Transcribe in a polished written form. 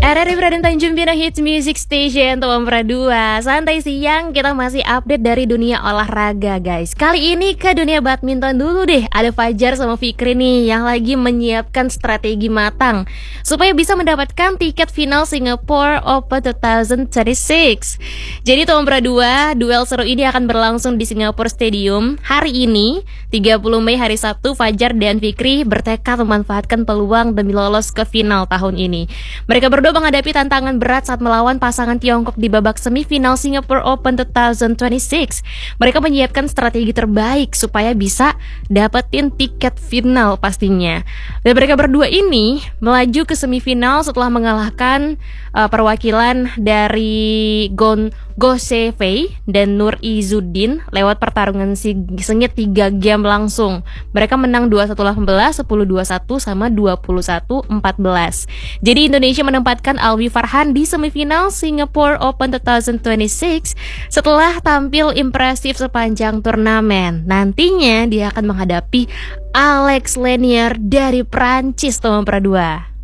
RRI Raden Tanjung Pinang Hits Music Station Tuan Pradua. Santai siang, kita masih update dari dunia olahraga guys. Kali ini ke dunia badminton dulu deh. Ada Fajar sama Fikri nih yang lagi menyiapkan strategi matang supaya bisa mendapatkan tiket final Singapore Open 2026. Jadi Tuan Pradua, duel seru ini akan berlangsung di Singapore Stadium hari ini 30 Mei hari Sabtu. Fajar dan Fikri bertekad memanfaatkan peluang demi lolos ke final tahun ini. Mereka berdua menghadapi tantangan berat saat melawan pasangan Tiongkok di babak semifinal Singapore Open 2026. Mereka menyiapkan strategi terbaik supaya bisa dapetin tiket final pastinya. Dan mereka berdua ini melaju ke semifinal setelah mengalahkan perwakilan dari Go Se Fei dan Nur Izzuddin lewat pertarungan sengit 3 game langsung. Mereka menang 21-18, 10-21 sama 21-14. Jadi Indonesia menempatkan Alwi Farhan di semifinal Singapore Open 2026 setelah tampil impresif sepanjang turnamen. Nantinya dia akan menghadapi Alex Lenier dari Prancis, teman Pradua.